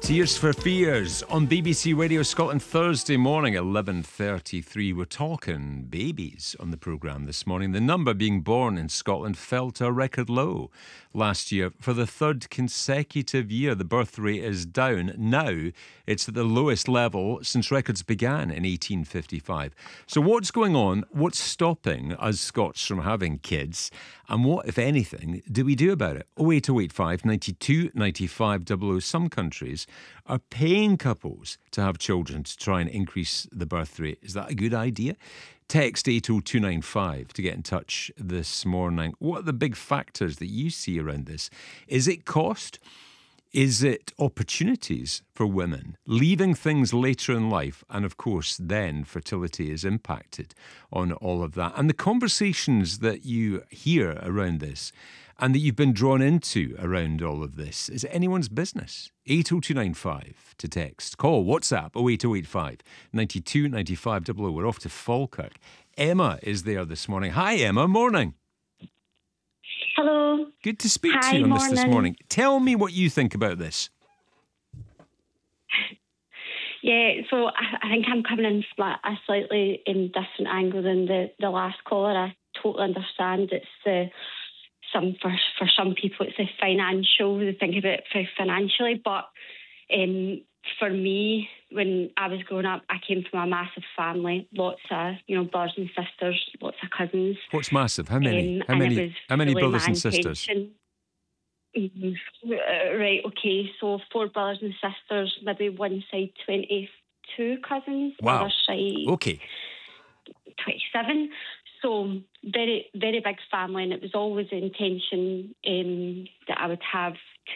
Tears for Fears on BBC Radio Scotland Thursday morning, 11:33. We're talking babies on the programme this morning. The number being born in Scotland fell to a record low last year. For the third consecutive year, the birth rate is down. Now it's at the lowest level since records began in 1855. So what's going on? What's stopping us Scots from having kids? And what, if anything, do we do about it? 08085 92 95 00. Some countries are paying couples to have children to try and increase the birth rate. Is that a good idea? Text 80295 to get in touch this morning. What are the big factors that you see around this? Is it cost? Is it opportunities for women, leaving things later in life? And of course, then fertility is impacted on all of that. And the conversations that you hear around this and that you've been drawn into around all of this, is it anyone's business? 80295 to text. Call WhatsApp 08085 92 95 00. We're off to Falkirk. Emma is there this morning. Hi, Emma. Morning. Hello. Good to speak to you on this morning. Tell me what you think about this. Yeah, so I think I'm coming in a slightly different angle than the last caller. I totally understand it's for some people it's the financial, they think about it financially, but for me, when I was growing up, I came from a massive family, lots of brothers and sisters, lots of cousins. What's massive? How many? How many brothers and sisters? Right, okay. So 4 brothers and sisters, maybe one side 22 cousins, wow. Other side 27. So very, very big family, and it was always the intention that I would have